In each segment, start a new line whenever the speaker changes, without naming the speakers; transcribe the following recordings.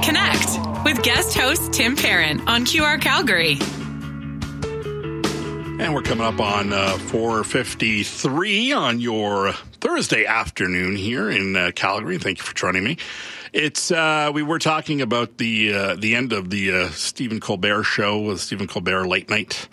Connect with guest host Tim Parent on QR Calgary.
And we're coming up on 4:53 on your Thursday afternoon here in Calgary. Thank you for joining me. It's we were talking about the end of the Stephen Colbert show with Stephen Colbert late night.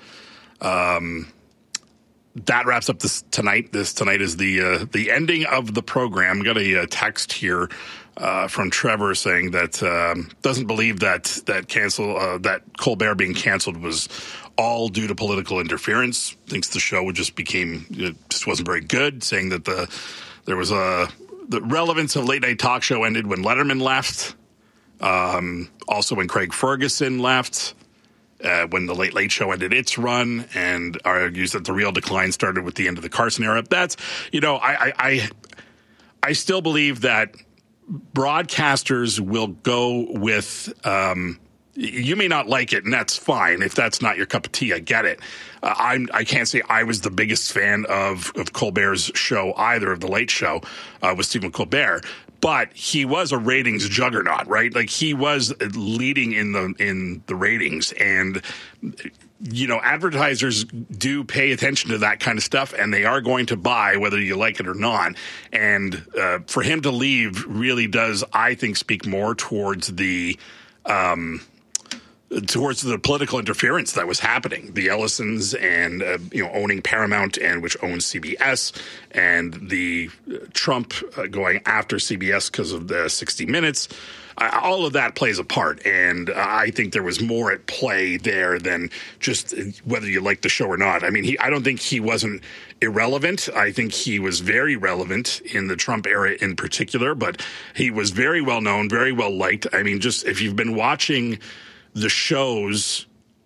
That wraps up tonight. This tonight is the ending of the program. Got a text here from Trevor saying that doesn't believe that Colbert being canceled was all due to political interference. Thinks the show just wasn't very good. Saying that there was the relevance of late night talk show ended when Letterman left. Also when Craig Ferguson left. When the Late Late Show ended its run, and argues that the real decline started with the end of the Carson era. That's, I still believe that broadcasters will go with, you may not like it, and that's fine. If that's not your cup of tea, I get it. I can't say I was the biggest fan of Colbert's show either, of the Late Show with Stephen Colbert. But he was a ratings juggernaut, right? Like, he was leading in the ratings, and advertisers do pay attention to that kind of stuff, and they are going to buy whether you like it or not. And for him to leave really does, I think, speak more towards the political interference that was happening. The Ellisons and, owning Paramount, and which owns CBS, and the Trump going after CBS because of the 60 Minutes. All of that plays a part. And I think there was more at play there than just whether you like the show or not. I mean, I don't think he wasn't irrelevant. I think he was very relevant in the Trump era in particular, but he was very well known, very well liked. I mean, just if you've been watching the shows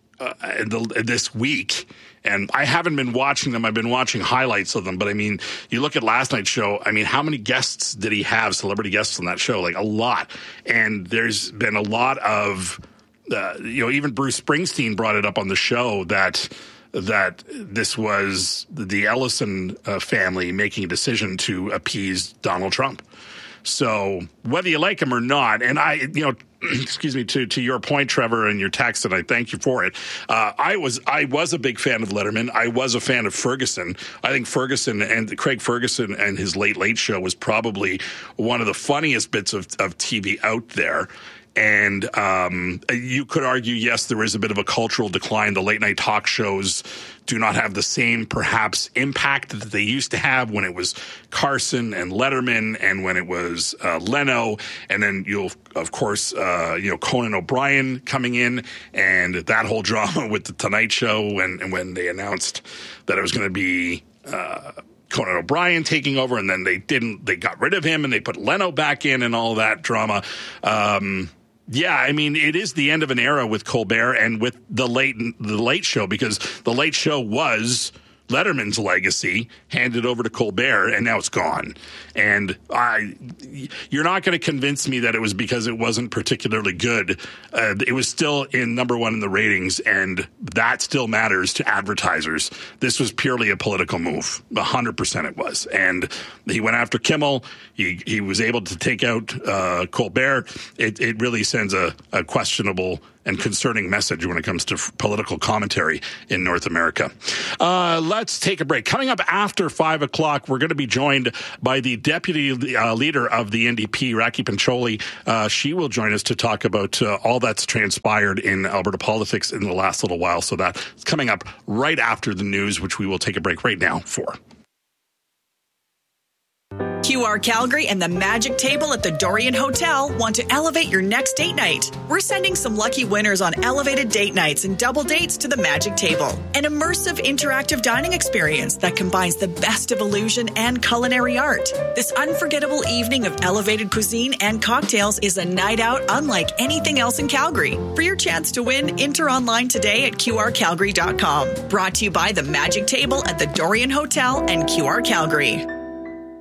this week, and I haven't been watching them. I've been watching highlights of them. But, I mean, you look at last night's show. I mean, how many guests did he have, celebrity guests on that show? Like, a lot. And there's been a lot of, even Bruce Springsteen brought it up on the show that this was the Ellison family making a decision to appease Donald Trump. So whether you like him or not, and excuse me, to your point, Trevor, and your text, and I thank you for it. I was a big fan of Letterman. I was a fan of Ferguson. I think Ferguson and Craig Ferguson and his Late Late Show was probably one of the funniest bits of TV out there. And you could argue, yes, there is a bit of a cultural decline. The late night talk shows do not have the same, perhaps, impact that they used to have when it was Carson and Letterman, and when it was Leno, and then you'll, of course, Conan O'Brien coming in, and that whole drama with the Tonight Show, and when they announced that it was going to be Conan O'Brien taking over, and then they got rid of him, and they put Leno back in, and all that drama. Yeah, I mean, it is the end of an era with Colbert and with the Late Show, because the Late Show was Letterman's legacy handed over to Colbert, and now it's gone. And you're not going to convince me that it was because it wasn't particularly good. It was still in number one in the ratings, and that still matters to advertisers. This was purely a political move. 100% it was. And he went after Kimmel. He was able to take out Colbert. It really sends a questionable and concerning message when it comes to political commentary in North America. Let's take a break. Coming up after 5 o'clock, we're going to be joined by the deputy leader of the NDP, Raki Pancholi. She will join us to talk about all that's transpired in Alberta politics in the last little while. So that's coming up right after the news, which we will take a break right now for.
QR Calgary and the Magic Table at the Dorian Hotel want to elevate your next date night. We're sending some lucky winners on elevated date nights and double dates to the Magic Table, an immersive interactive dining experience that combines the best of illusion and culinary art. This unforgettable evening of elevated cuisine and cocktails is a night out unlike anything else in Calgary. For your chance to win, enter online today at QRCalgary.com. Brought to you by the Magic Table at the Dorian Hotel and QR Calgary.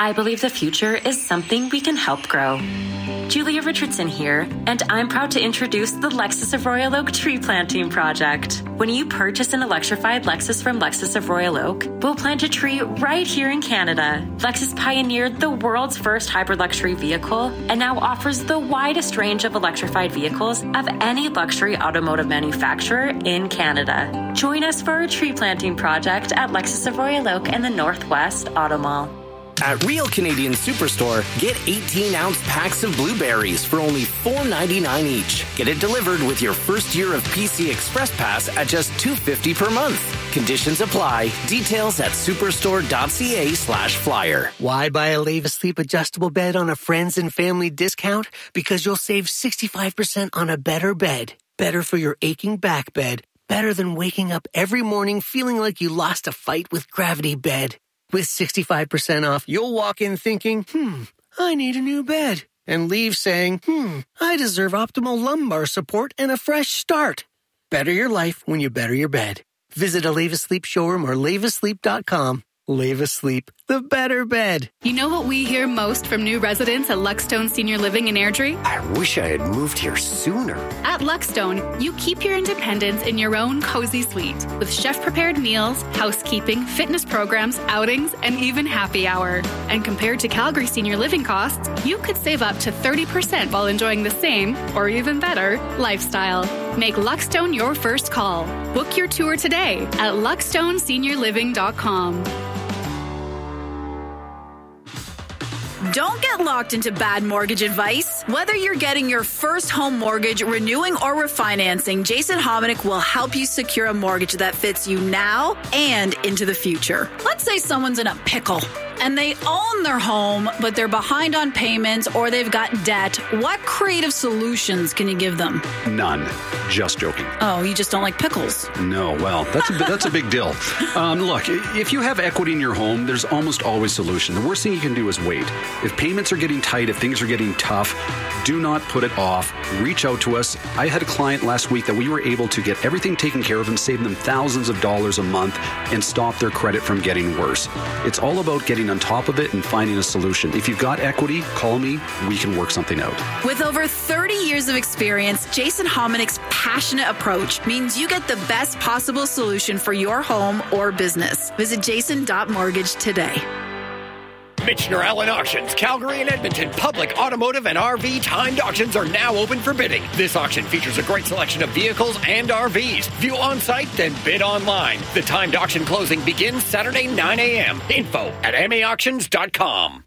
I believe the future is something we can help grow. Julia Richardson here, and I'm proud to introduce the Lexus of Royal Oak Tree Planting Project. When you purchase an electrified Lexus from Lexus of Royal Oak, we'll plant a tree right here in Canada. Lexus pioneered the world's first hybrid luxury vehicle and now offers the widest range of electrified vehicles of any luxury automotive manufacturer in Canada. Join us for our tree planting project at Lexus of Royal Oak and the Northwest Auto Mall.
At Real Canadian Superstore, get 18-ounce packs of blueberries for only $4.99 each. Get it delivered with your first year of PC Express Pass at just $2.50 per month. Conditions apply. Details at superstore.ca/flyer.
Why buy a Leva Sleep adjustable bed on a friends and family discount? Because you'll save 65% on a better bed. Better for your aching back bed. Better than waking up every morning feeling like you lost a fight with Gravity Bed. With 65% off, you'll walk in thinking, I need a new bed. And leave saying, I deserve optimal lumbar support and a fresh start. Better your life when you better your bed. Visit a Leva Sleep showroom or levasleep.com. Leva Sleep, the better bed.
You know what we hear most from new residents at Luckstone Senior Living in Airdrie?
I wish I had moved here sooner.
At Luckstone, you keep your independence in your own cozy suite with chef-prepared meals, housekeeping, fitness programs, outings, and even happy hour. And compared to Calgary Senior Living costs, you could save up to 30% while enjoying the same, or even better, lifestyle. Make Luckstone your first call. Book your tour today at luckstoneseniorliving.com.
Don't get locked into bad mortgage advice. Whether you're getting your first home mortgage, renewing, or refinancing, Jason Hominick will help you secure a mortgage that fits you now and into the future. Let's say someone's in a pickle and they own their home, but they're behind on payments or they've got debt. What creative solutions can you give them?
None. Just joking.
Oh, you just don't like pickles?
No, well, that's a big deal. Look, if you have equity in your home, there's almost always a solution. The worst thing you can do is wait. If payments are getting tight, if things are getting tough, do not put it off. Reach out to us. I had a client last week that we were able to get everything taken care of and save them thousands of dollars a month and stop their credit from getting worse. It's all about getting on top of it and finding a solution. If you've got equity, call me. We can work something out.
With over 30 years of experience, Jason Hominick's passionate approach means you get the best possible solution for your home or business. Visit jason.mortgage today.
Michener Allen Auctions, Calgary and Edmonton, public, automotive, and RV timed auctions are now open for bidding. This auction features a great selection of vehicles and RVs. View on-site, then bid online. The timed auction closing begins Saturday, 9 a.m. Info at maauctions.com.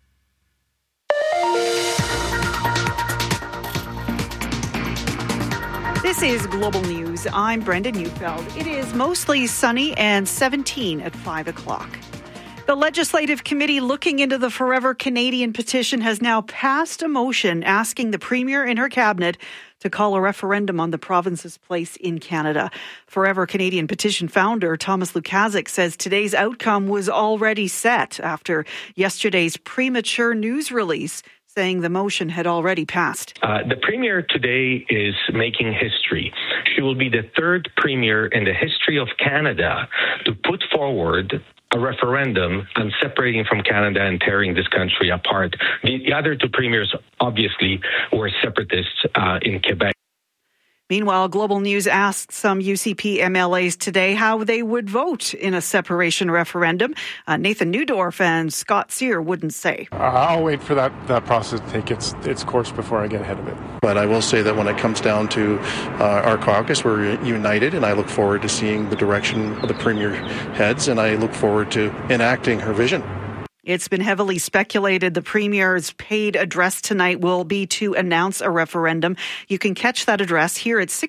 This is Global News. I'm Brenda Neufeld. It is mostly sunny and 17 at 5 o'clock. The Legislative Committee looking into the Forever Canadian petition has now passed a motion asking the Premier and her cabinet to call a referendum on the province's place in Canada. Forever Canadian petition founder Thomas Lukaszuk says today's outcome was already set after yesterday's premature news release saying the motion had already passed.
The Premier today is making history. She will be the third Premier in the history of Canada to put forward a referendum on separating from Canada and tearing this country apart. The other two premiers, obviously, were separatists in Quebec.
Meanwhile, Global News asked some UCP MLAs today how they would vote in a separation referendum. Nathan Neudorf and Scott Sear wouldn't say.
I'll wait for that process to take its course before I get ahead of it. But I will say that when it comes down to our caucus, we're united, and I look forward to seeing the direction of the Premier heads, and I look forward to enacting her vision.
It's been heavily speculated the Premier's paid address tonight will be to announce a referendum. You can catch that address here at 6